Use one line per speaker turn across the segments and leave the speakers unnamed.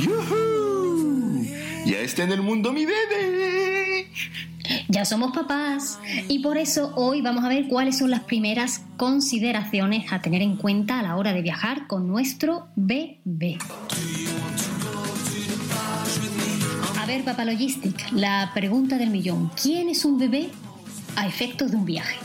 ¡Yujú! Ya está en el mundo mi bebé.
Ya somos papás y por eso hoy vamos a ver cuáles son las primeras consideraciones a tener en cuenta a la hora de viajar con nuestro bebé. A ver, Papalogistic, la pregunta del millón. ¿Quién es un bebé a efectos de un viaje?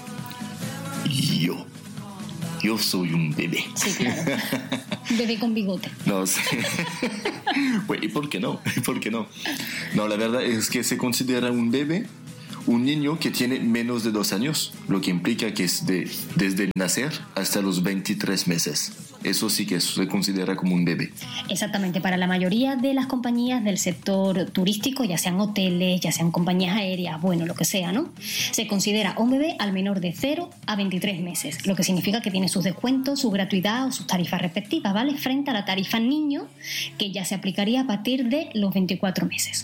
Yo soy un bebé.
Sí, claro. Bebé con bigote.
No sé. ¿Y por qué no? ¿Por qué no? No, la verdad es que se considera un bebé un niño que tiene menos de 2 años, lo que implica que es desde el nacer hasta los 23 meses. Eso sí que se considera como un bebé.
Exactamente, para la mayoría de las compañías del sector turístico, ya sean hoteles, ya sean compañías aéreas, bueno, lo que sea, ¿no? Se considera un bebé al menor de 0 a 23 meses, lo que significa que tiene sus descuentos, su gratuidad o sus tarifas respectivas, ¿vale? Frente a la tarifa niño, que ya se aplicaría a partir de los 24 meses.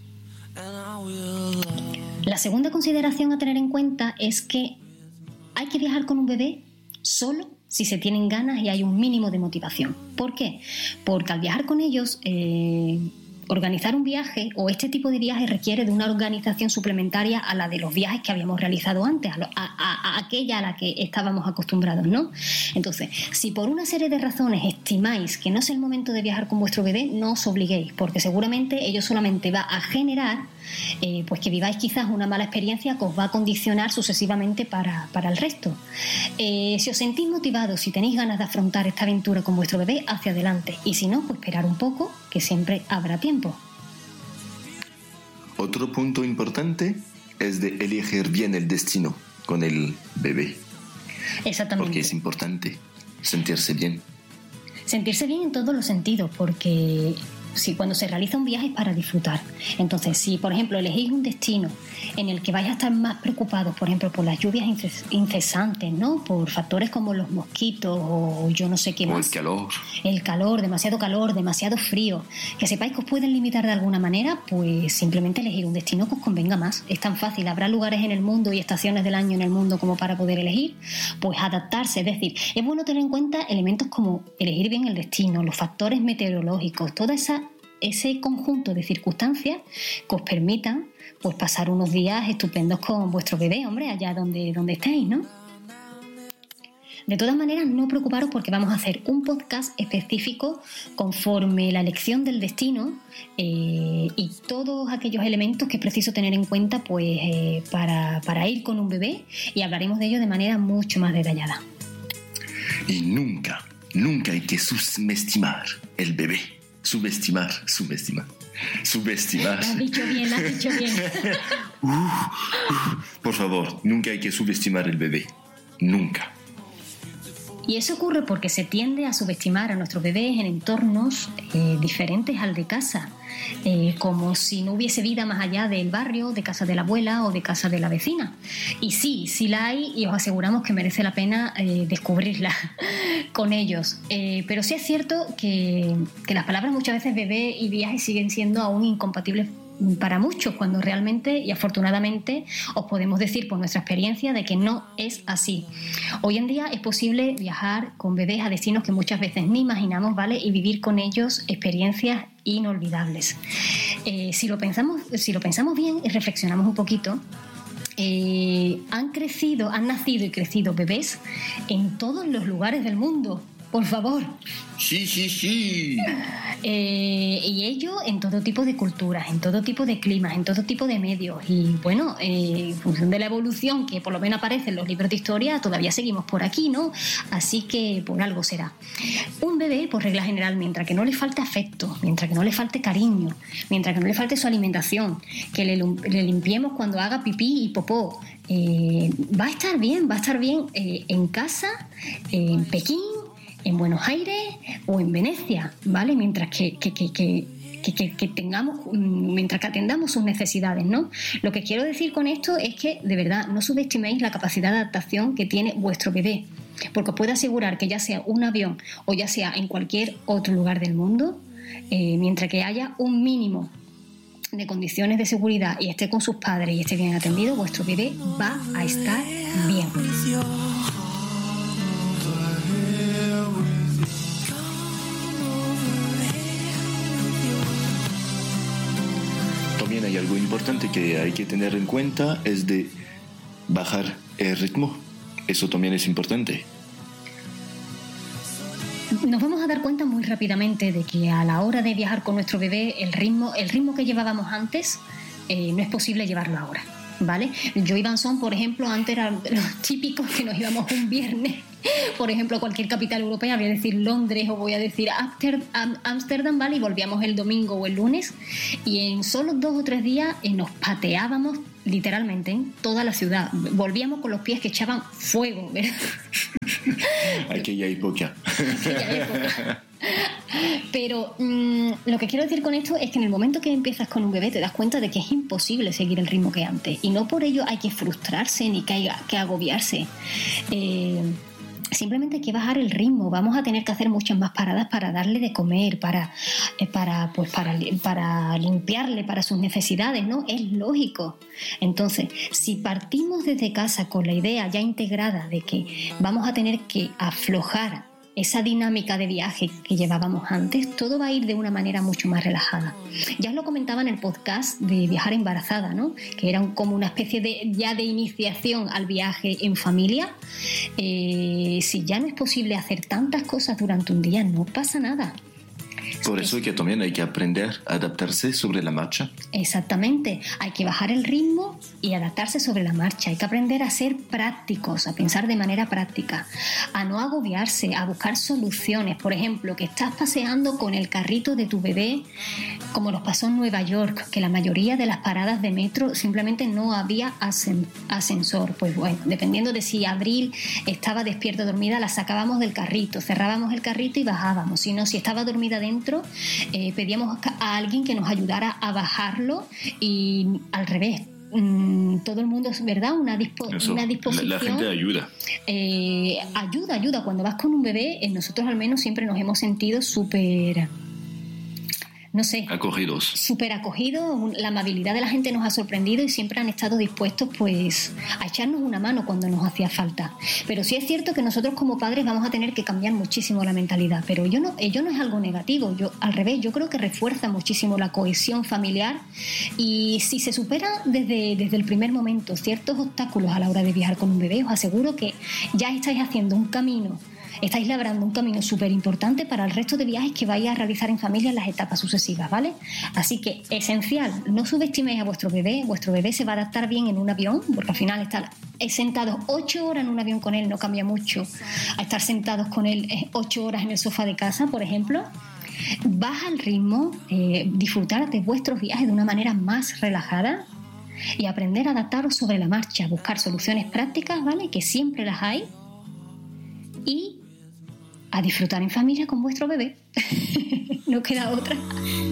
La segunda consideración a tener en cuenta es que hay que viajar con un bebé solo si se tienen ganas y hay un mínimo de motivación. ¿Por qué? Porque al viajar con ellos, organizar un viaje o este tipo de viaje requiere de una organización suplementaria a la de los viajes que habíamos realizado antes, a aquella a la que estábamos acostumbrados, ¿no? Entonces, si por una serie de razones estimáis que no es el momento de viajar con vuestro bebé, no os obliguéis, porque seguramente ello solamente va a generar pues que viváis quizás una mala experiencia que os va a condicionar sucesivamente para el resto. Si os sentís motivados, si tenéis ganas de afrontar esta aventura con vuestro bebé, hacia adelante, y si no, pues esperar un poco, que siempre habrá tiempo.
Otro punto importante es de elegir bien el destino con el bebé.
Exactamente.
Porque es importante sentirse bien.
Sentirse bien en todos los sentidos, porque si cuando se realiza un viaje es para disfrutar. Entonces, si por ejemplo elegís un destino en el que vais a estar más preocupados, por ejemplo, por las lluvias incesantes, ¿no? Por factores como los mosquitos o yo no sé qué más.
O el calor, demasiado frío, que sepáis que os pueden limitar de alguna manera, pues simplemente elegir un destino que os convenga más. Es tan fácil, habrá lugares en el mundo y estaciones del año en el mundo como para poder elegir, pues adaptarse. Es decir, es bueno tener en cuenta elementos como elegir bien el destino, los factores meteorológicos, toda ese conjunto de circunstancias que os permitan pues pasar unos días estupendos con vuestro bebé, hombre, allá donde estéis, ¿no? De todas maneras, no preocuparos porque vamos a hacer un podcast específico conforme la elección del destino y todos aquellos elementos que es preciso tener en cuenta pues para ir con un bebé, y hablaremos de ello de manera mucho más detallada. Y nunca hay que subestimar el bebé. Subestimar.
Lo has dicho bien.
Por favor, nunca hay que subestimar el bebé. Nunca.
Y eso ocurre porque se tiende a subestimar a nuestros bebés en entornos diferentes al de casa, como si no hubiese vida más allá del barrio, de casa de la abuela o de casa de la vecina. Y sí la hay, y os aseguramos que merece la pena descubrirla con ellos. Pero sí es cierto que las palabras muchas veces bebé y viaje siguen siendo aún incompatibles para muchos, cuando realmente y afortunadamente os podemos decir por nuestra experiencia de que no es así. Hoy en día es posible viajar con bebés a destinos que muchas veces ni imaginamos, ¿vale? Y vivir con ellos experiencias inolvidables. Si lo pensamos bien y reflexionamos un poquito, han nacido y crecido bebés en todos los lugares del mundo. Por favor.
Sí.
Y ello en todo tipo de culturas, en todo tipo de climas, en todo tipo de medios. Y bueno, en función de la evolución que por lo menos aparece en los libros de historia, todavía seguimos por aquí, ¿no? Así que por algo será. Un bebé, por regla general, mientras que no le falte afecto, mientras que no le falte cariño, mientras que no le falte su alimentación, que le limpiemos cuando haga pipí y popó, va a estar bien en casa, en Pekín, en Buenos Aires o en Venecia, ¿vale? Mientras que atendamos sus necesidades, ¿no? Lo que quiero decir con esto es que, de verdad, no subestiméis la capacidad de adaptación que tiene vuestro bebé, porque os puedo asegurar que ya sea un avión o ya sea en cualquier otro lugar del mundo, mientras que haya un mínimo de condiciones de seguridad y esté con sus padres y esté bien atendido, vuestro bebé va a estar bien.
hay algo importante que hay que tener en cuenta, es de bajar el ritmo. Eso también es importante.
Nos vamos a dar cuenta muy rápidamente de que a la hora de viajar con nuestro bebé, el ritmo que llevábamos antes no es posible llevarlo ahora, ¿vale? Yo y Vanson, por ejemplo, antes eran los típicos que nos íbamos un viernes, por ejemplo, a cualquier capital europea, voy a decir Londres o voy a decir Ámsterdam, ¿vale? Y volvíamos el domingo o el lunes y en solo 2 o 3 días nos pateábamos literalmente en toda la ciudad. Volvíamos con los pies que echaban fuego, ¿verdad?
Aquella época.
Pero lo que quiero decir con esto es que en el momento que empiezas con un bebé te das cuenta de que es imposible seguir el ritmo que antes, y no por ello hay que frustrarse ni que agobiarse. Simplemente hay que bajar el ritmo. Vamos a tener que hacer muchas más paradas para darle de comer, para limpiarle, para sus necesidades, ¿no? Es lógico. Entonces, si partimos desde casa con la idea ya integrada de que vamos a tener que aflojar esa dinámica de viaje que llevábamos antes, todo va a ir de una manera mucho más relajada. Ya os lo comentaba en el podcast de viajar embarazada, ¿no? Que era como una especie de iniciación al viaje en familia. Si ya no es posible hacer tantas cosas durante un día, no pasa nada.
Por eso es que también hay que aprender a adaptarse sobre la marcha.
Exactamente, hay que bajar el ritmo y adaptarse sobre la marcha. Hay que aprender a ser prácticos, a pensar de manera práctica, a no agobiarse, a buscar soluciones. Por ejemplo, que estás paseando con el carrito de tu bebé, como nos pasó en Nueva York, que la mayoría de las paradas de metro simplemente no había ascensor. Pues bueno, dependiendo de si Abril estaba despierta o dormida, la sacábamos del carrito, cerrábamos el carrito y bajábamos. Si no, si estaba dormida dentro, pedíamos a alguien que nos ayudara a bajarlo, y al revés. Todo el mundo, ¿verdad? Una disposición.
La gente ayuda.
Ayuda. Cuando vas con un bebé, nosotros al menos siempre nos hemos sentido súper... no sé, súper acogidos. La amabilidad de la gente nos ha sorprendido y siempre han estado dispuestos pues a echarnos una mano cuando nos hacía falta. Pero sí es cierto que nosotros como padres vamos a tener que cambiar muchísimo la mentalidad, pero ello no es algo negativo. Al revés, yo creo que refuerza muchísimo la cohesión familiar, y si se supera desde el primer momento ciertos obstáculos a la hora de viajar con un bebé, os aseguro que ya estáis haciendo un camino. Estáis labrando un camino súper importante para el resto de viajes que vais a realizar en familia en las etapas sucesivas, ¿vale? Así que, esencial, no subestiméis a vuestro bebé. Vuestro bebé se va a adaptar bien en un avión, porque al final estar sentados 8 horas en un avión con él no cambia mucho a estar sentados con él 8 horas en el sofá de casa, por ejemplo. Baja el ritmo, disfrutar de vuestros viajes de una manera más relajada y aprender a adaptaros sobre la marcha, buscar soluciones prácticas, ¿vale? Que siempre las hay, y a disfrutar en familia con vuestro bebé. No queda otra.